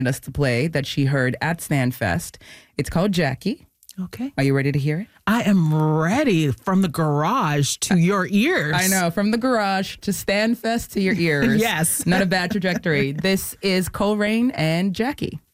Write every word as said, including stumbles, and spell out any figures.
us to play that she heard at Stanfest. It's called Jackie. Okay. Are you ready to hear it? I am ready. From the garage to your ears. I know. From the garage to Stanfest to your ears. Yes. Not a bad trajectory. This is Coleraine and Jackie.